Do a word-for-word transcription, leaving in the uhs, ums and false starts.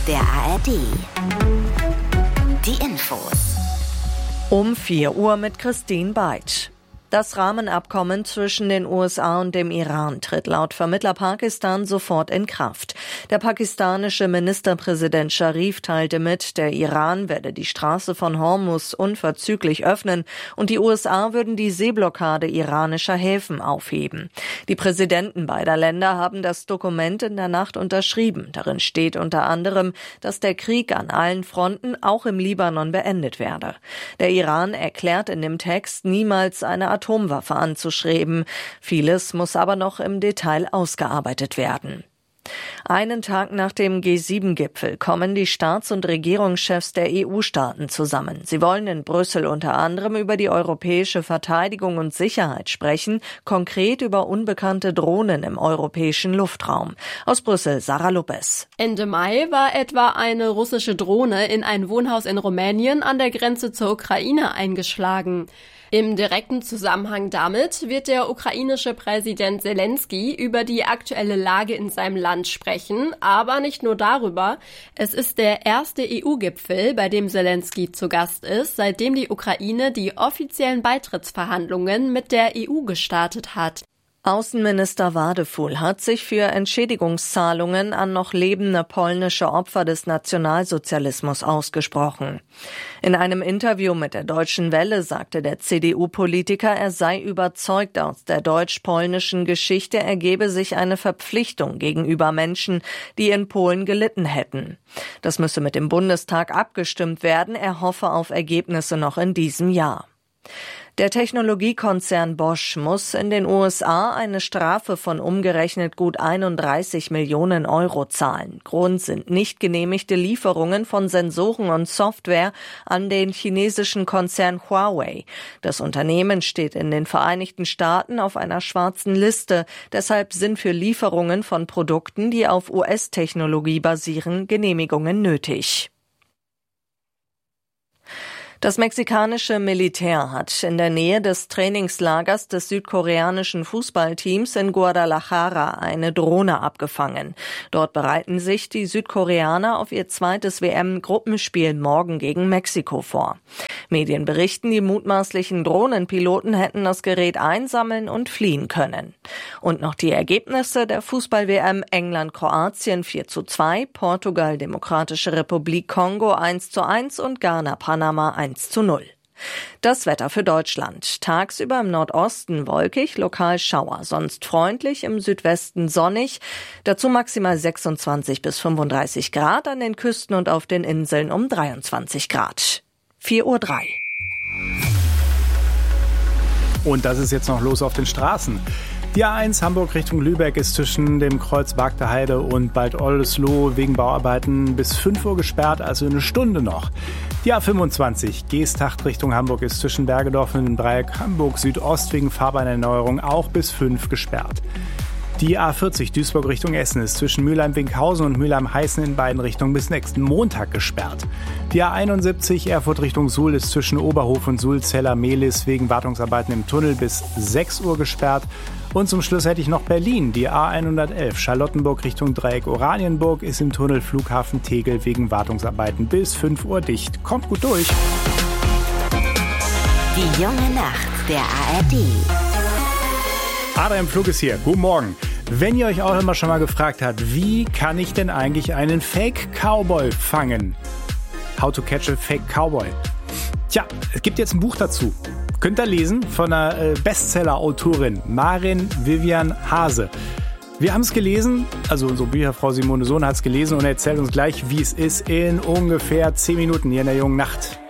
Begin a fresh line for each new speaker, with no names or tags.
der A R D. Die Infos.
Um vier Uhr mit Christine Beitsch. Das Rahmenabkommen zwischen den U S A und dem Iran tritt laut Vermittler Pakistan sofort in Kraft. Der pakistanische Ministerpräsident Sharif teilte mit, der Iran werde die Straße von Hormuz unverzüglich öffnen und die U S A würden die Seeblockade iranischer Häfen aufheben. Die Präsidenten beider Länder haben das Dokument in der Nacht unterschrieben. Darin steht unter anderem, dass der Krieg an allen Fronten, auch im Libanon, beendet werde. Der Iran erklärt in dem Text, niemals eine Atomwaffe anzustreben. Vieles muss aber noch im Detail ausgearbeitet werden. Einen Tag nach dem G sieben Gipfel kommen die Staats- und Regierungschefs der E U-Staaten zusammen. Sie wollen in Brüssel unter anderem über die europäische Verteidigung und Sicherheit sprechen, konkret über unbekannte Drohnen im europäischen Luftraum. Aus Brüssel, Sarah Lopez.
Ende Mai war etwa eine russische Drohne in ein Wohnhaus in Rumänien an der Grenze zur Ukraine eingeschlagen. Im direkten Zusammenhang damit wird der ukrainische Präsident Zelensky über die aktuelle Lage in seinem Land sprechen, aber nicht nur darüber. Es ist der erste E U-Gipfel, bei dem Zelensky zu Gast ist, seitdem die Ukraine die offiziellen Beitrittsverhandlungen mit der E U gestartet hat.
Außenminister Wadefuhl hat sich für Entschädigungszahlungen an noch lebende polnische Opfer des Nationalsozialismus ausgesprochen. In einem Interview mit der Deutschen Welle sagte der C D U-Politiker, er sei überzeugt, aus der deutsch-polnischen Geschichte ergebe sich eine Verpflichtung gegenüber Menschen, die in Polen gelitten hätten. Das müsse mit dem Bundestag abgestimmt werden. Er hoffe auf Ergebnisse noch in diesem Jahr. Der Technologiekonzern Bosch muss in den U S A eine Strafe von umgerechnet gut einunddreißig Millionen Euro zahlen. Grund sind nicht genehmigte Lieferungen von Sensoren und Software an den chinesischen Konzern Huawei. Das Unternehmen steht in den Vereinigten Staaten auf einer schwarzen Liste. Deshalb sind für Lieferungen von Produkten, die auf U S-Technologie basieren, Genehmigungen nötig. Das mexikanische Militär hat in der Nähe des Trainingslagers des südkoreanischen Fußballteams in Guadalajara eine Drohne abgefangen. Dort bereiten sich die Südkoreaner auf ihr zweites W M-Gruppenspiel morgen gegen Mexiko vor. Medien berichten, die mutmaßlichen Drohnenpiloten hätten das Gerät einsammeln und fliehen können. Und noch die Ergebnisse der Fußball-W M: England-Kroatien vier zu zwei, Portugal Demokratische Republik Kongo eins zu eins und Ghana-Panama eins zu null. Das Wetter für Deutschland. Tagsüber im Nordosten wolkig, lokal Schauer, sonst freundlich, im Südwesten sonnig. Dazu maximal sechsundzwanzig bis fünfunddreißig Grad, an den Küsten und auf den Inseln um dreiundzwanzig Grad. vier Uhr drei.
Und das ist jetzt noch los auf den Straßen. Die A eins Hamburg Richtung Lübeck ist zwischen dem Kreuz Bagde Heide und Bad Oldesloe wegen Bauarbeiten bis fünf Uhr gesperrt, also eine Stunde noch. Die A fünfundzwanzig Geesthacht Richtung Hamburg ist zwischen Bergedorf und dem Dreieck Hamburg Südost wegen Fahrbahnerneuerung auch bis fünf gesperrt. Die A vierzig Duisburg Richtung Essen ist zwischen Mülheim-Winkhausen und Mülheim-Heißen in beiden Richtungen bis nächsten Montag gesperrt. Die A einundsiebzig Erfurt Richtung Suhl ist zwischen Oberhof und Suhl-Zeller-Mehlis wegen Wartungsarbeiten im Tunnel bis sechs Uhr gesperrt. Und zum Schluss hätte ich noch Berlin. Die A hundertelf Charlottenburg Richtung Dreieck Oranienburg ist im Tunnel Flughafen Tegel wegen Wartungsarbeiten bis fünf Uhr dicht. Kommt gut durch.
Die junge Nacht der A R D.
Adrian Pflug ist hier. Guten Morgen. Wenn ihr euch auch immer schon mal gefragt habt, wie kann ich denn eigentlich einen Fake-Cowboy fangen? How to catch a Fake Cowboy. Tja, es gibt jetzt ein Buch dazu. Könnt ihr lesen von einer Bestseller-Autorin, Marin Vivian Hase. Wir haben es gelesen, also unsere Bücherfrau Simone Sohn hat es gelesen und erzählt uns gleich, wie es ist, in ungefähr zehn Minuten hier in der jungen Nacht.